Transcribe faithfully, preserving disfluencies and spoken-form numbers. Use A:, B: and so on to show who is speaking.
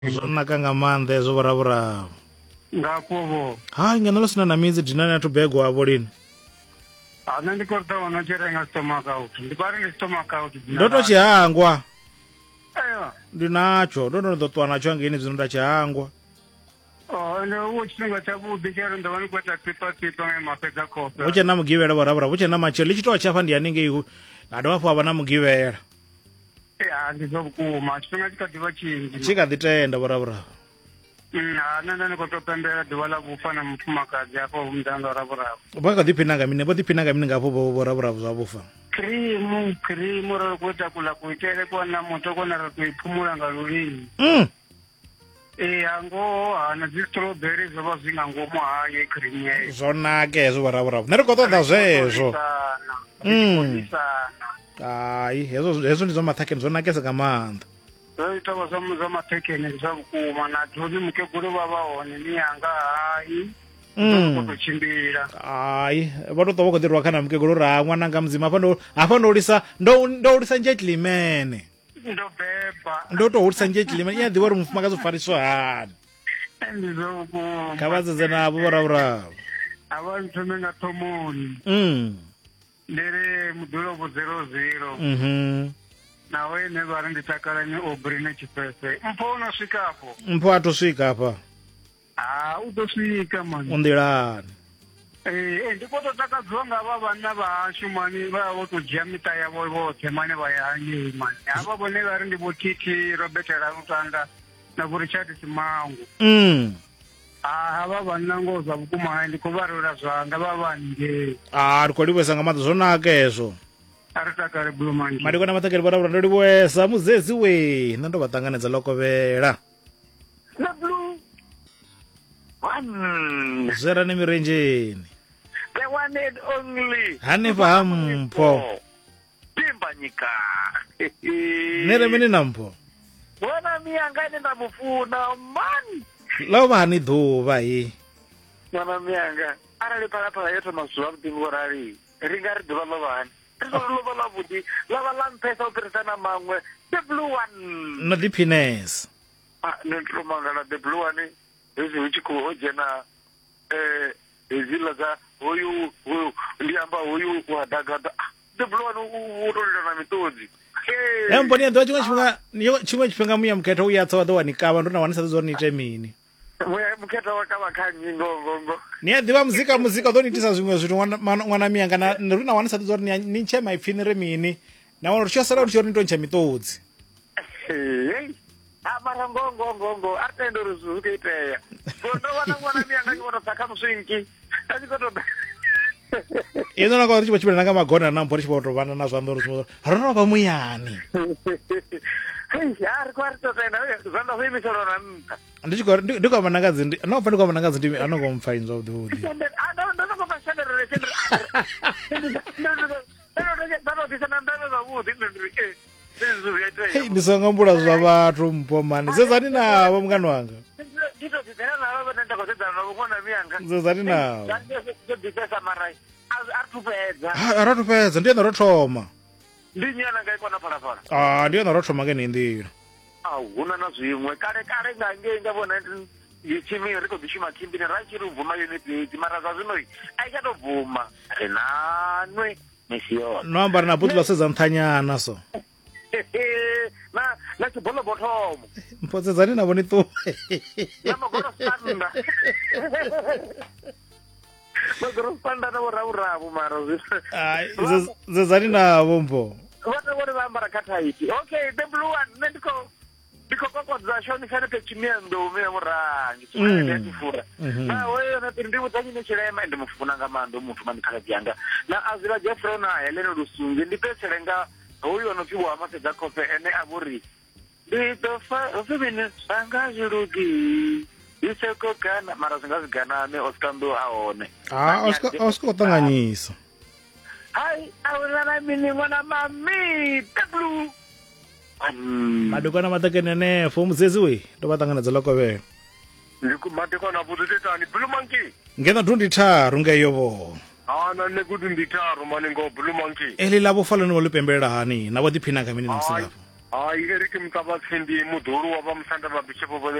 A: Zonaka nga maanḓa hezwo vhoravhoravho.
B: Ngakho
A: Hayi ngeno lo sina na midzi dinani athu bego wavho lini.
B: ana ndi kho tou na cherenga stomach out. Ndi pari ndi stomach out.
A: Ndo to tshihangwa.
B: Eyo.
A: Ndi nacho ndo ndo ḓo ṱwa natsho ngeni zwino nda tshihangwa.
B: Oh, ene u tshifhinga tshavhuḓi tshe ndo vha ndi khou ita pipa pipa nga mafhedza khofhe.
A: Hu tshe na mugivhela vhoravhoravho, hu tshe na matshelo ḽi tshi tou tshafa ndi haningei ha dovha hafhu ha vha na mugivhela.
B: Ya ndi zwa vhukuma tshifhinga tshi kha ḓi vha tshinzhi.
A: Tshi kha ḓi tenda vhoravhoravho.
B: Na nṋe ndi khou tou pembela ḓuvha ḽa vhufa na mufumakadzi hafho mudanga wa Raborabo.
A: Vha kha ḓiphina nga mini? Vho ḓiphina nga mini nga hafho vhoravhoravho zwa vhufa?
B: Krimu krimu ro khou ita kula kuitele kwana moto kona ri khou iphumula nga lulimi.
A: Mm.
B: Eh ango hana dzi strawberry zwo vha zwi nga ngomu haye krimu yeyo.
A: Zwo nake hezwo vhoravhoravho. Nṋe ri khou ṱoḓa zwezwo. Mm. Hayi hezwo hezwo ndi zwa maṱhakheni zwo nakesa nga maanḓa.
B: Zwo ita vha zwa zwa maṱhakheni zwa vhukuma na dzozi mukegulu vha vha hone ni yanga hayi.
A: Mm.
B: Khou tshimbila.
A: Hayi vha to ṱwa vha khou ḓi rwa kha na mukegulu ra ṅwana nga mudzima hafha ndo hafha ndo ulisa ndo ndo ulisa njetlimene.
B: Ndo beba.
A: Ndo to ulisa njetlimene iya ḓivha uri mufumakadzi u fariswa hani.
B: Ndi zwa vhukuma.
A: Kha vha dzedze navho vhoravhoravho.
B: Abantu nga thomoni.
A: Mm.
B: Ndere mudulobo zero zero.
A: Mhm.
B: Nawe ne vha ri ndi takalani obrine tshifese. Mpho no swikapo.
A: Mpho athu swika hafha.
B: Ah u ḓo swika man.
A: U nḓilani.
B: Eh ndi khou tou takadziwa nga vha vhanna vha hashu mani vha vho to dzhia miṱa yavho vhoṱhe mane vha ya hangei mani. Havha vhone vha ri ndi vho Titi Robert Lutanda na vho Richard Simangu.
A: Mm.
B: Ah havha vhanna ngo zwa vhukuma ndi khou vha rwela zwanga vha vhaningei.
A: Ah ri khou livhuwesa nga maanḓa zwo naka hezwo.
B: Ari takale Blue Monkey.
A: Madiko na maṱhakheni vhoravhoravho ndo livhuwesa mudzedzi we nṋe ndo vha ṱanganedza lokovhela.
C: Na Blue One.
A: Zwerani mirenjeni.
C: The one and only.
A: Hanefha ha mpho.
C: Timbanyika.
A: Nere mini na mpho.
C: Wana miyanga ni na mufuna man.
A: Ḽo vha hani ḓuvha hi.
C: Wana miyanga. Arali parapara yoto mazuwa mtingo rali. Ringa ri ḓuvha ḽo vhani. Ri ḓo ḽo ḽa vhuḓi. Ḽa vha ḽa nṱhesa u fhirisa na maṅwe. The Blue One.
A: No ḓiphinesa.
C: Ah, ni ntlo mangala The Blue One. Hezwi hu tshi khou dzhena eh hezwiḽa dza hoyu hoyu ndi amba hoyu wa dagada The Blue One u to lila na miṱodzi.
A: Eh mboni ndo tshiṅwe tshifhinga yo tshiṅwe tshifhinga muya mukhetho u ya tsa wa ḓo wani kavha ndo na wanisa zwo ni ite mini.
C: Muya mukhetho wa kavha kha ngongongo.
A: Ni a ḓivha muzika muzika ḓo ni itisa zwiṅwe zwithu ṅwana ṅwana miyanga na ri na wanisa zwo ni ni ntshe maipfini re mini. Na wana ri tshi sala ri tshi ri to ntsha miṱodzi.
C: Hey. Amara ngongo ngongo atendo ruzuke iteya. Bondo wana wana miyanga ni wana tsaka muswinki. Asi koto
A: Ino na kwa ri tshi nanga magona na mpho ri tshi vho to vhana na zwanḓo ri ro no vha muyani.
C: Hey, yar kwarto tena zwanḓo zwi misoro na nta.
A: Ndi tshi khou ndi khou vha nangadzi ndi no pfa ndi khou vha nangadzi ndi ano ngo mpfa inzo vhuḓi.
C: Ah no no no kwa shandere re shandere. No no no. No no no no no no no vhuḓi ndi
A: Hey ndi songa mbula zwa vhathu mpho mani. Sezani navho mngani wanga.
C: Ndito dzera navho vha nda khodzana navho kona miyanga.
A: Sezani navho.
C: Ndo difesa marai. Artupedza.
A: Ha artupedza ndi na ro thoma.
C: Ndi nyana ngai kona phala phala.
A: Ah ndi na ro thoma ngeni nḓila.
C: Ah huna na zwiṅwe kale kale nga ngei nga vhona yechimi ri khou ḓi shuma khimbini ra tshi ri vuma yunivesithi mara zwa zwino ai tsha tou bvuma ri nanwe misio
A: No ambara na butla sedza nthanyana so.
C: na na tshibolo bothomo
A: Mpotsedzani navho ni ṱuwe.
C: na magoro standa magoro standa na ravu ravu mara
A: Ai zezani navho mpho.
C: vhona vhone vha ambara khathaiti. Okay The Blue One nṋe ndiko ndiko kokodza shoni fane pe chimiendo ume murangi tshimene ndi fura na wewe na ndi vhudzanyi ne tshilema ndi mufuna nga mando muthu mani khala byanga na azira Jeffrey na Helene Lusungi ndi petselenga hoyo no phiwa mafedza khofhe ene a vhori ndi to fa ofemene sanga zhilugi iseko kana mara singa zigana me Oscar ndo aone.
A: Ah Oscar Oscar ṱanganyisa.
C: Hai awela mini ngwana mami The Blue.
A: Madiko na maṱhakheni ne fo mudzedzi we ndo vha ṱanganedza lokovhela.
B: Ndi ku madiko na vhuḓi tani Blue Monkey.
A: Ngena thundi tharu ngeyo vho.
B: Ah na ne kuti ndi tharu mani ngo Blue Monkey.
A: Eli lavo fala no lo pembelela hani na vho diphina nga mini na msingafo.
C: hayi Eric Mtabatsi ndi mudhuru wa vamusanda va Bishop